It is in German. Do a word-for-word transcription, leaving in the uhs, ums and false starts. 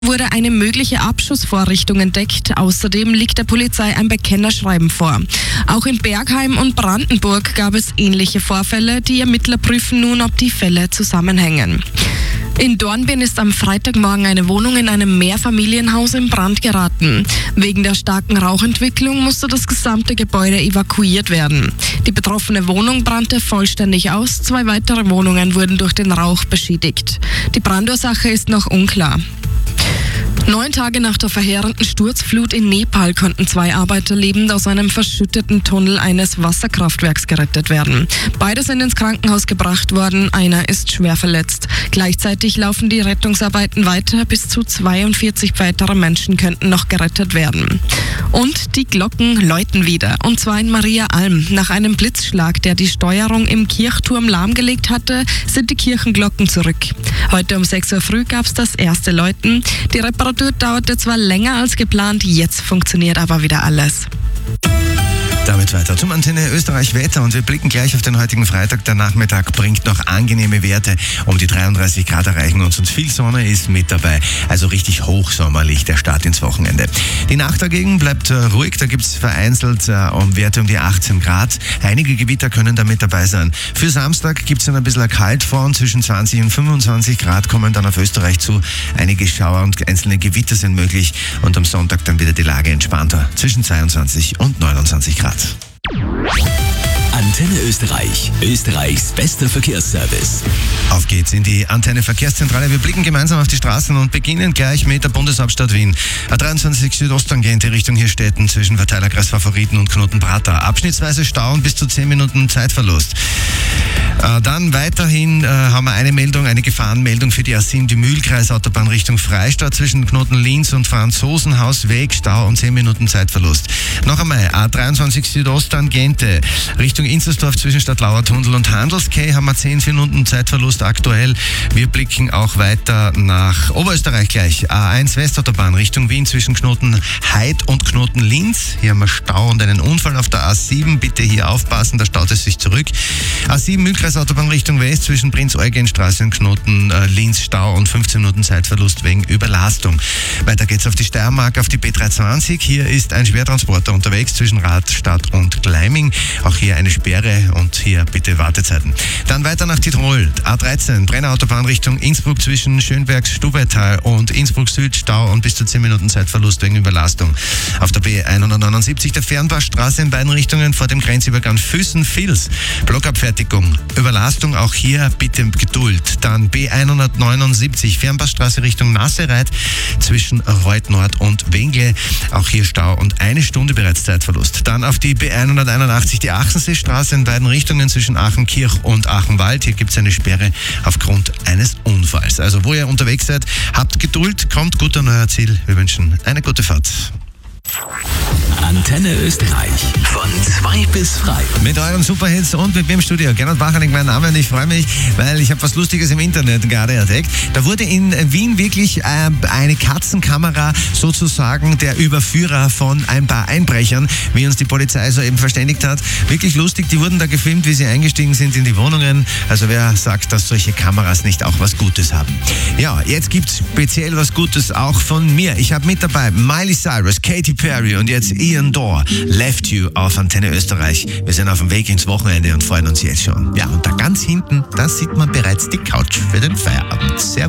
wurde eine mögliche Abschussvorrichtung entdeckt. Außerdem liegt der Polizei ein Bekennerschreiben vor. Auch in Bergheim und Brandenburg gab es ähnliche Vorfälle. Die Ermittler prüfen nun, ob die Fälle zusammenhängen. In Dornbirn ist am Freitagmorgen eine Wohnung in einem Mehrfamilienhaus in Brand geraten. Wegen der starken Rauchentwicklung musste das gesamte Gebäude evakuiert werden. Die betroffene Wohnung brannte vollständig aus. Zwei weitere Wohnungen wurden durch den Rauch beschädigt. Die Brandursache ist noch unklar. Neun Tage nach der verheerenden Sturzflut in Nepal konnten zwei Arbeiter lebend aus einem verschütteten Tunnel eines Wasserkraftwerks gerettet werden. Beide sind ins Krankenhaus gebracht worden, einer ist schwer verletzt. Gleichzeitig laufen die Rettungsarbeiten weiter, bis zu zweiundvierzig weitere Menschen könnten noch gerettet werden. Und die Glocken läuten wieder, und zwar in Maria Alm. Nach einem Blitzschlag, der die Steuerung im Kirchturm lahmgelegt hatte, sind die Kirchenglocken zurück. Heute um sechs Uhr früh gab es das erste Läuten. Die Reparatur dauerte zwar länger als geplant, jetzt funktioniert aber wieder alles. Damit weiter zum Antenne Österreich Wetter und wir blicken gleich auf den heutigen Freitag. Der Nachmittag bringt noch angenehme Werte, um die dreiunddreißig Grad erreichen und sonst viel Sonne ist mit dabei. Also richtig hochsommerlich der Start ins Wochenende. Die Nacht dagegen bleibt äh, ruhig, da gibt es vereinzelt äh, um Werte um die achtzehn Grad. Einige Gewitter können da mit dabei sein. Für Samstag gibt es dann ein bisschen Kaltfront, zwischen zwanzig und fünfundzwanzig Grad kommen dann auf Österreich zu. Einige Schauer und einzelne Gewitter sind möglich und am Sonntag dann wieder die Lage entspannter, zwischen zweiundzwanzig und neunundzwanzig Grad. Antenne Österreich, Österreichs bester Verkehrsservice. Auf geht's in die Antenne Verkehrszentrale. Wir blicken gemeinsam auf die Straßen und beginnen gleich mit der Bundeshauptstadt Wien. A dreiundzwanzig Südosttangente Richtung Hirstetten zwischen Verteilerkreis Favoriten und Knotenprater. Abschnittsweise Stauen bis zu zehn Minuten Zeitverlust. Äh, dann weiterhin äh, haben wir eine Meldung, eine Gefahrenmeldung für die A sieben, die Mühlkreisautobahn Richtung Freistadt zwischen Knoten Linz und Franzosenhausweg, Stau und zehn Minuten Zeitverlust. Noch einmal A dreiundzwanzig Südosttangente Richtung Inzersdorf zwischen Stadtlauertunnel und Handelskay haben wir zehn Minuten Zeitverlust aktuell. Wir blicken auch weiter nach Oberösterreich gleich. A eins Westautobahn Richtung Wien zwischen Knoten Heid und Knoten Linz. Hier haben wir Stau und einen Unfall auf der A sieben. Bitte hier aufpassen, da staut es sich zurück. A sieben Mühlkreisautobahn Richtung West zwischen Prinz-Eugen-Straße und Knoten äh, Linz, Stau und fünfzehn Minuten Zeitverlust wegen Überlastung. Weiter geht's auf die Steiermark, auf die B dreihundertzwanzig. Hier ist ein Schwertransporter unterwegs zwischen Radstadt und Gleiming. Auch hier eine Sperre und hier bitte Wartezeiten. Dann weiter nach Tirol. A dreizehn, Brenner-Autobahn Richtung Innsbruck zwischen Schönbergs-Stubaital und Innsbruck Süd, Stau und bis zu zehn Minuten Zeitverlust wegen Überlastung. Auf der B hundertneunundsiebzig, der Fernbachstraße in beiden Richtungen vor dem Grenzübergang Füssen-Vils. Blockabfertigung, Überlastung, auch hier bitte Geduld. Dann B hundertneunundsiebzig, Fernbachstraße Richtung Nassereit zwischen Reuth Nord und Wengle. Auch hier Stau und eine Stunde bereits Zeitverlust. Dann auf die B hunderteinundachtzig, die Achenseestraße in beiden Richtungen zwischen Aachenkirch und Aachenwald. Hier gibt es eine Sperre aufgrund eines Unfalls. Also wo ihr unterwegs seid, habt Geduld, kommt gut an euer Ziel. Wir wünschen eine gute Fahrt. Antenne Österreich von zwei bis frei. Mit euren Superhits und mit mir im Studio. Gernot Bachanek, mein Name, und ich freue mich, weil ich habe was Lustiges im Internet gerade entdeckt. Da wurde in Wien wirklich äh, eine Katzenkamera sozusagen der Überführer von ein paar Einbrechern, wie uns die Polizei soeben verständigt hat. Wirklich lustig, die wurden da gefilmt, wie sie eingestiegen sind in die Wohnungen. Also wer sagt, dass solche Kameras nicht auch was Gutes haben? Ja, jetzt gibt's speziell was Gutes auch von mir. Ich habe mit dabei Miley Cyrus, Katy Perry und jetzt Ian Dorr, Left You auf Antenne Österreich. Wir sind auf dem Weg ins Wochenende und freuen uns jetzt schon. Ja, und da ganz hinten, da sieht man bereits die Couch für den Feierabend. Servus.